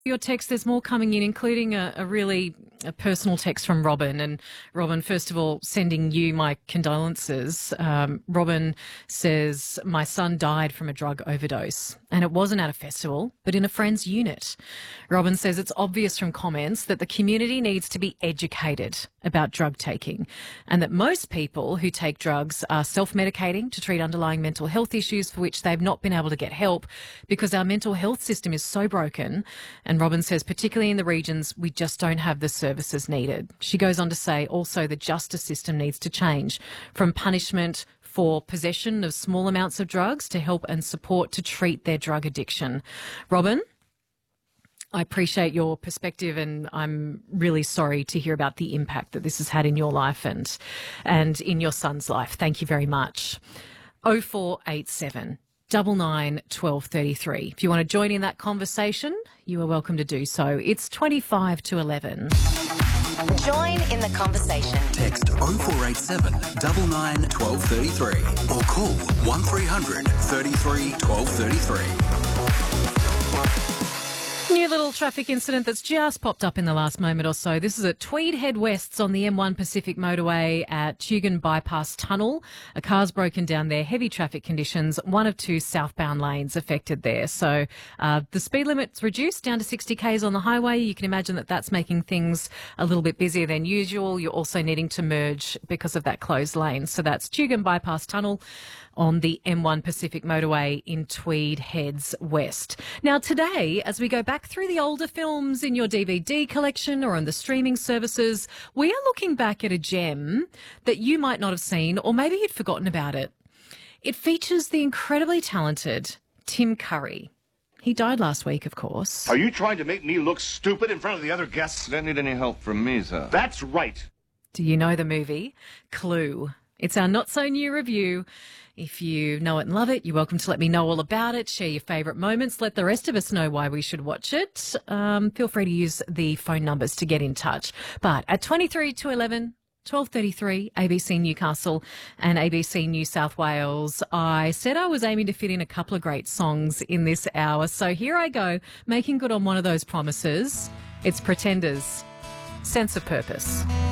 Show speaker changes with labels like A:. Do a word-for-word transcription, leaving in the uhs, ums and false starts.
A: Your text, there's more coming in, including a, a really a personal text from Robin. And Robin, first of all, sending you my condolences. Um, Robin says, my son died from a drug overdose, and it wasn't at a festival, but in a friend's unit. Robin says it's obvious from comments that the community needs to be educated about drug taking, and that most people who take drugs are self-medicating to treat underlying mental health issues for which they've not been able to get help because our mental health system is so broken. And Robin says, particularly in the regions, we just don't have the services needed. She goes on to say also the justice system needs to change from punishment for possession of small amounts of drugs to help and support to treat their drug addiction. Robin, I appreciate your perspective, and I'm really sorry to hear about the impact that this has had in your life and and in your son's life. Thank you very much. oh four eight seven, nine nine, one two three three. If you want to join in that conversation, you are welcome to do so. It's twenty-five to eleven.
B: Join in the conversation.
C: Text oh four eight seven, nine nine, one two three three or call one three hundred, thirty-three, twelve thirty-three.
A: New little traffic incident that's just popped up in the last moment or so. This is at Tweed Head Wests on the M one Pacific motorway at Tugun Bypass Tunnel. A car's broken down there. Heavy traffic conditions. One of two southbound lanes affected there. So uh, the speed limit's reduced down to sixty kays on the highway. You can imagine that that's making things a little bit busier than usual. You're also needing to merge because of that closed lane. So that's Tugun Bypass Tunnel on the M one Pacific motorway in Tweed Heads West. Now today, as we go back through the older films in your D V D collection or on the streaming services, we are looking back at a gem that you might not have seen, or maybe you'd forgotten about it. It features the incredibly talented Tim Curry. He died last week, of course.
D: Are you trying to make me look stupid in front of the other guests?
E: Don't need any help from me, sir.
D: That's right.
A: Do you know the movie Clue? It's our not-so-new review. If you know it and love it, you're welcome to let me know all about it. Share your favourite moments. Let the rest of us know why we should watch it. Um, feel free to use the phone numbers to get in touch. But at twenty-three to eleven, twelve thirty-three, A B C Newcastle and A B C New South Wales, I said I was aiming to fit in a couple of great songs in this hour. So here I go, making good on one of those promises. It's Pretenders, Sense of Purpose.